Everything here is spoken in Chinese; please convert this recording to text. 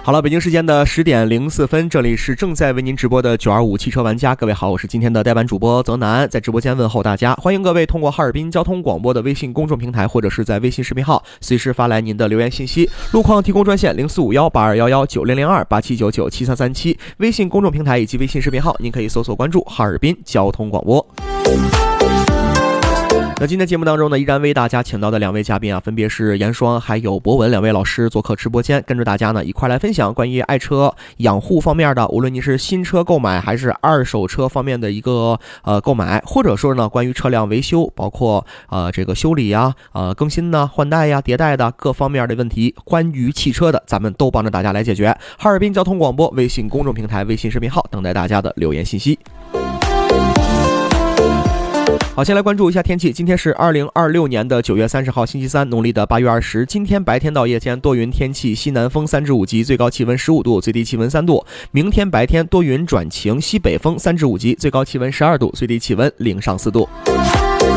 好了，北京时间的10点04分，这里是正在为您直播的925汽车玩家。各位好，我是今天的代班主播泽南，在直播间问候大家。欢迎各位通过哈尔滨交通广播的微信公众平台，或者是在微信视频号随时发来您的留言信息。路况提供专线04518211900287997337，微信公众平台以及微信视频号，您可以搜索关注哈尔滨交通广播。那今天节目当中呢，依然为大家请到的两位嘉宾啊，分别是严双还有博文两位老师做客直播间，跟着大家呢一块来分享关于爱车养护方面的，无论你是新车购买还是二手车方面的一个购买，或者说呢关于车辆维修，包括这个修理呀、更新呢、换代呀、迭代的各方面的问题，关于汽车的，咱们都帮着大家来解决。哈尔滨交通广播微信公众平台、微信视频号等待大家的留言信息。好，先来关注一下天气。今天是2026年的9月30号星期三，农历的8月20。今天白天到夜间多云天气，西南风3至5级，最高气温15度，最低气温3度。明天白天多云转晴，西北风3至5级，最高气温12度，最低气温0上4度。